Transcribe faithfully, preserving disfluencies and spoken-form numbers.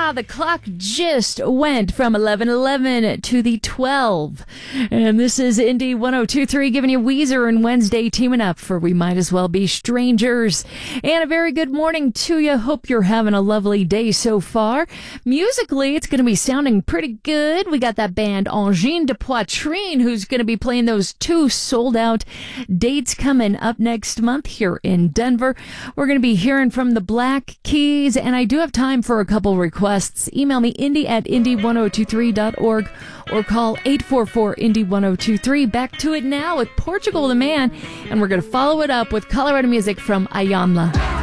Yeah, the clock just went from eleven eleven to the twelve. And this is Indie one oh two point three giving you Weezer and Wednesday teaming up for We Might As Well Be Strangers. And a very good morning to you. Hope you're having a lovely day so far. Musically, it's going to be sounding pretty good. We got that band Engine de Poitrine who's going to be playing those two sold-out dates coming up next month here in Denver. We're going to be hearing from the Black Keys, and I do have time for a couple requests. Email me, indie at indie one oh two three dot org, or call eight four four indie one oh two three. Back to it now with Portugal the Man, and we're going to follow it up with Colorado music from Ayanla.